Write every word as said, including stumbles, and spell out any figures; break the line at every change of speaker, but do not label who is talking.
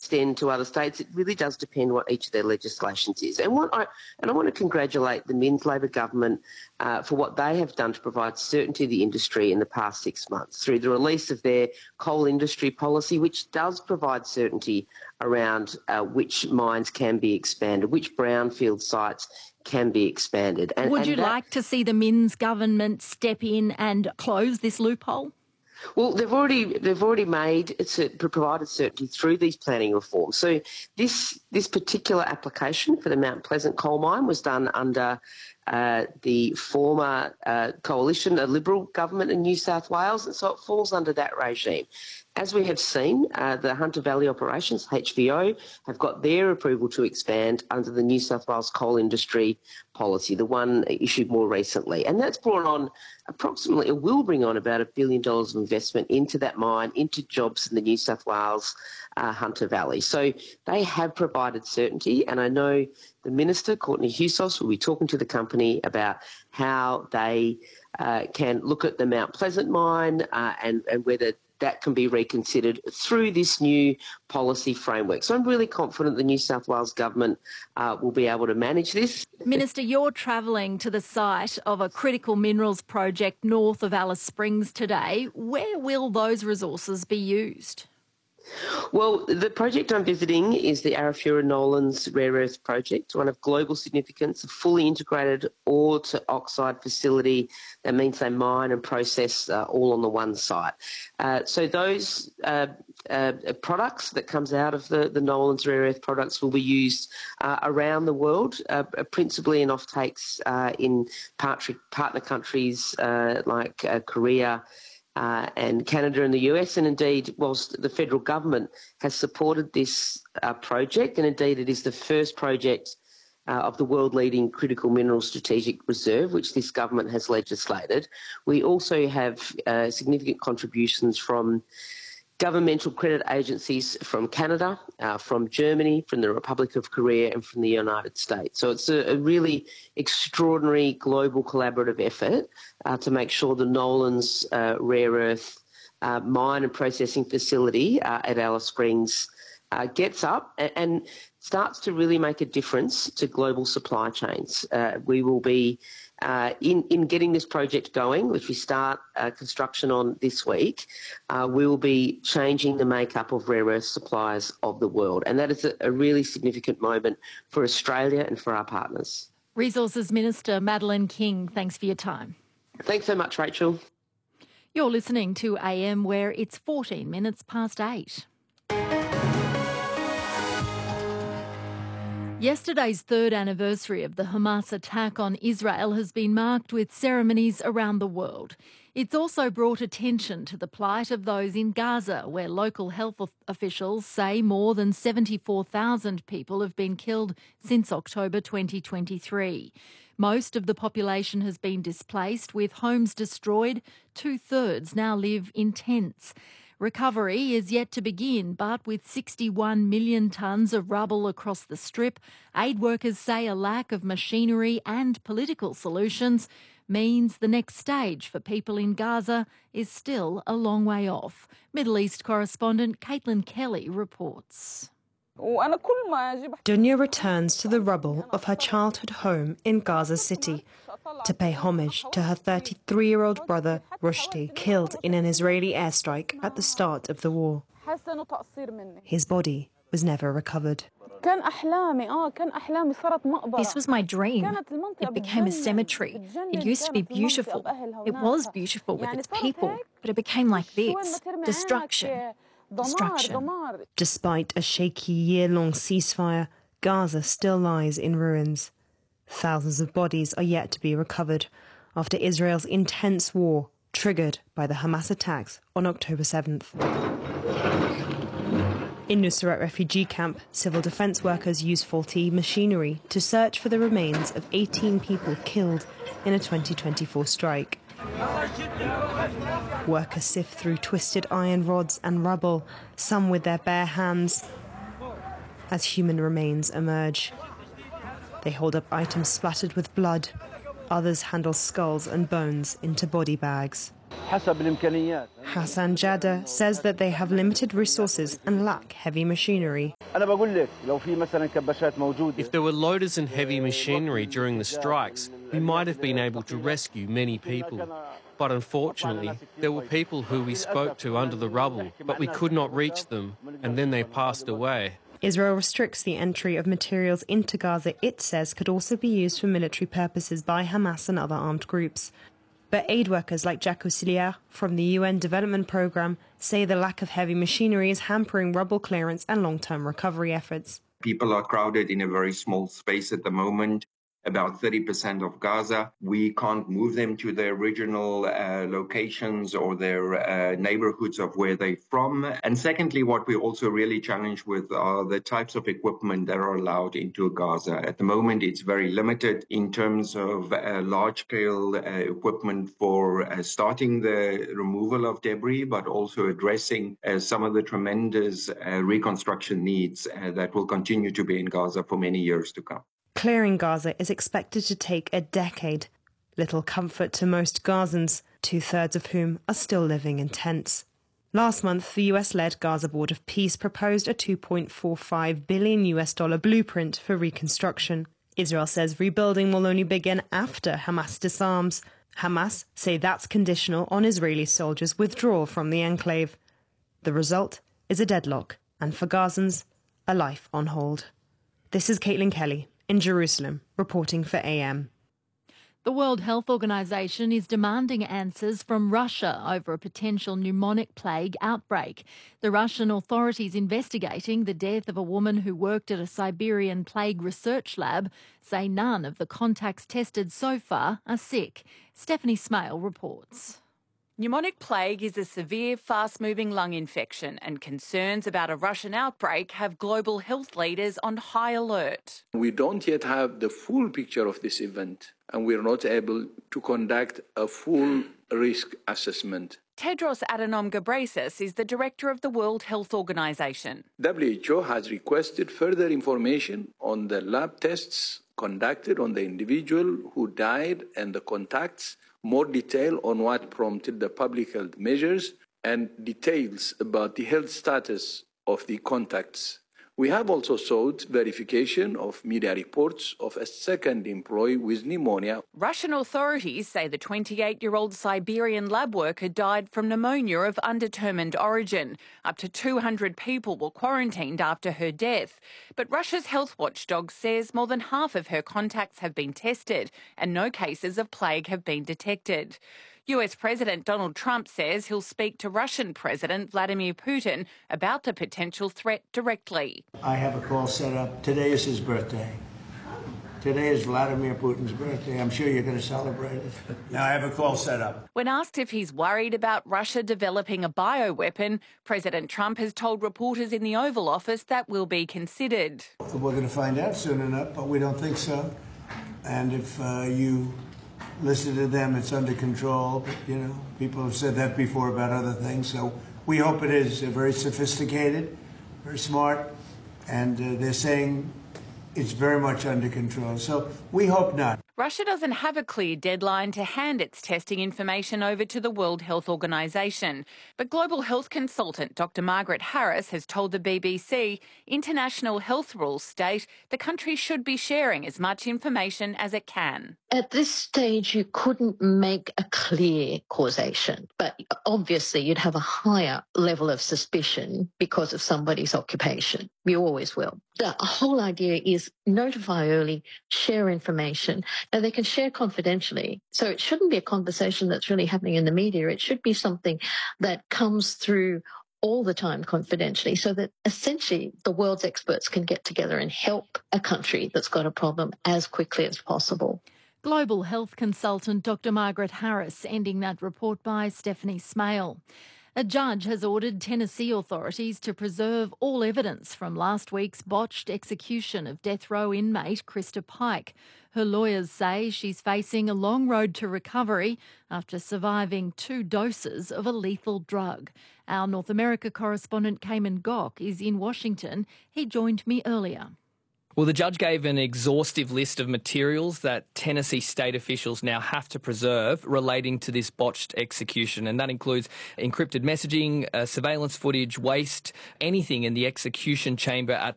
extend to other states. It really does depend what each of their legislations is. And what I and I want to congratulate the Minns Labor government uh, for what they have done to provide certainty to the industry in the past six months through the release of their coal industry policy, which does provide certainty around uh, which mines can be expanded, which brownfield sites can be expanded.
And, Would and you that, like to see the Minns government step in and close this loophole?
Well, they've already they've already made it's provided certainty through these planning reforms. So this this particular application for the Mount Pleasant coal mine was done under uh, the former uh, coalition, a Liberal government in New South Wales, and so it falls under that regime. As we have seen, uh, the Hunter Valley Operations, H V O, have got their approval to expand under the New South Wales coal industry policy, the one issued more recently. And that's brought on approximately, it will bring on about a billion dollars of investment into that mine, into jobs in the New South Wales uh, Hunter Valley. So they have provided certainty, and I know the Minister, Courtney Hewsos, will be talking to the company about how they uh, can look at the Mount Pleasant mine uh, and, and whether that can be reconsidered through this new policy framework. So I'm really confident the New South Wales government uh, will be able to manage this.
Minister, you're travelling to the site of a critical minerals project north of Alice Springs today. Where will those resources be used?
Well, the project I'm visiting is the Arafura Nolans Rare Earth Project, one of global significance, a fully integrated ore to oxide facility. That means they mine and process uh, all on the one site. Uh, so those uh, uh, products that comes out of the, the Nolans Rare Earth products will be used uh, around the world, uh, principally in offtakes uh, in partner, partner countries uh, like uh, Korea, Uh, and Canada and the U S, and indeed, whilst the federal government has supported this uh, project, and indeed it is the first project uh, of the world-leading critical mineral strategic reserve, which this government has legislated, we also have uh, significant contributions from governmental credit agencies from Canada, uh, from Germany, from the Republic of Korea and from the United States. So it's a, a really extraordinary global collaborative effort uh, to make sure the Nolans uh, rare earth uh, mine and processing facility uh, at Alice Springs uh, gets up and, and starts to really make a difference to global supply chains. Uh, we will be Uh, in, in getting this project going, which we start uh, construction on this week, uh, we will be changing the makeup of rare earth suppliers of the world. And that is a, a really significant moment for Australia and for our partners.
Resources Minister Madeleine King, thanks for your time.
Thanks so much, Rachel.
You're listening to A M, where it's fourteen minutes past eight. Yesterday's third anniversary of the Hamas attack on Israel has been marked with ceremonies around the world. It's also brought attention to the plight of those in Gaza, where local health officials say more than seventy-four thousand people have been killed since October twenty twenty-three. Most of the population has been displaced, with homes destroyed. Two-thirds now live in tents. Recovery is yet to begin, but with sixty-one million tonnes of rubble across the strip, aid workers say a lack of machinery and political solutions means the next stage for people in Gaza is still a long way off. Middle East correspondent Caitlin Kelly reports.
Dunya returns to the rubble of her childhood home in Gaza City to pay homage to her thirty-three-year-old brother Rushdie, killed in an Israeli airstrike at the start of the war. His body was never recovered.
This was my dream. It became a cemetery. It used to be beautiful. It was beautiful with its people, but it became like this. Destruction. Destruction.
Despite a shaky year-long ceasefire, Gaza still lies in ruins. Thousands of bodies are yet to be recovered after Israel's intense war triggered by the Hamas attacks on October seventh. In Nusrat refugee camp, civil defence workers use faulty machinery to search for the remains of eighteen people killed in a twenty twenty-four strike. Workers sift through twisted iron rods and rubble, some with their bare hands, as human remains emerge. They hold up items splattered with blood. Others handle skulls and bones into body bags. Hassan Jada says that they have limited resources and lack heavy machinery.
If there were loaders and heavy machinery during the strikes, we might have been able to rescue many people. But unfortunately, there were people who we spoke to under the rubble, but we could not reach them, and then they passed away.
Israel restricts the entry of materials into Gaza it says could also be used for military purposes by Hamas and other armed groups. But aid workers like Jacques Auxiliaire from the U N Development Programme say the lack of heavy machinery is hampering rubble clearance and long-term recovery efforts.
People are crowded in a very small space at the moment. About thirty percent of Gaza, we can't move them to their original uh, locations or their uh, neighborhoods of where they're from. And secondly, what we're also really challenged with are the types of equipment that are allowed into Gaza. At the moment, it's very limited in terms of uh, large-scale uh, equipment for uh, starting the removal of debris, but also addressing uh, some of the tremendous uh, reconstruction needs uh, that will continue to be in Gaza for many years to come.
Clearing Gaza is expected to take a decade. Little comfort to most Gazans, two-thirds of whom are still living in tents. Last month, the U S-led Gaza Board of Peace proposed a two point four five billion U S dollar blueprint for reconstruction. Israel says rebuilding will only begin after Hamas disarms. Hamas say that's conditional on Israeli soldiers' withdrawal from the enclave. The result is a deadlock, and for Gazans, a life on hold. This is Caitlin Kelly in Jerusalem, reporting for A M.
The World Health Organization is demanding answers from Russia over a potential pneumonic plague outbreak. The Russian authorities investigating the death of a woman who worked at a Siberian plague research lab say none of the contacts tested so far are sick. Stephanie Smale reports.
Pneumonic plague is a severe, fast-moving lung infection, and concerns about a Russian outbreak have global health leaders on high alert.
We don't yet have the full picture of this event, and we're not able to conduct a full risk assessment.
Tedros Adhanom Ghebreyesus is the director of the World Health Organization.
W H O has requested further information on the lab tests conducted on the individual who died and the contacts, more detail on what prompted the public health measures, and details about the health status of the contacts. We have also sought verification of media reports of a second employee with pneumonia.
Russian authorities say the twenty-eight-year-old Siberian lab worker died from pneumonia of undetermined origin. Up to two hundred people were quarantined after her death. But Russia's health watchdog says more than half of her contacts have been tested and no cases of plague have been detected. U S President Donald Trump says he'll speak to Russian President Vladimir Putin about the potential threat directly.
I have a call set up. Today is his birthday. Today is Vladimir Putin's birthday. I'm sure you're going to celebrate it. Now I have a call set up.
When asked if he's worried about Russia developing a bioweapon, President Trump has told reporters in the Oval Office that will be considered.
We're going to find out soon enough, but we don't think so. And if uh, you listen to them, it's under control. But, you know, people have said that before about other things. So we hope it is. They're very sophisticated, very smart, and uh, they're saying it's very much under control. So we hope not.
Russia doesn't have a clear deadline to hand its testing information over to the World Health Organization. But global health consultant Doctor Margaret Harris has told the B B C international health rules state the country should be sharing as much information as it can.
At this stage, you couldn't make a clear causation, but obviously you'd have a higher level of suspicion because of somebody's occupation. You always will. The whole idea is notify early, share information. Now, they can share confidentially, so it shouldn't be a conversation that's really happening in the media. It should be something that comes through all the time confidentially, so that essentially the world's experts can get together and help a country that's got a problem as quickly as possible.
Global health consultant Doctor Margaret Harris, ending that report by Stephanie Smale. A judge has ordered Tennessee authorities to preserve all evidence from last week's botched execution of death row inmate Krista Pike. Her lawyers say she's facing a long road to recovery after surviving two doses of a lethal drug. Our North America correspondent Cayman Gok is in Washington. He joined me earlier.
Well, the judge gave an exhaustive list of materials that Tennessee state officials now have to preserve relating to this botched execution, and that includes encrypted messaging, uh, surveillance footage, waste, anything in the execution chamber at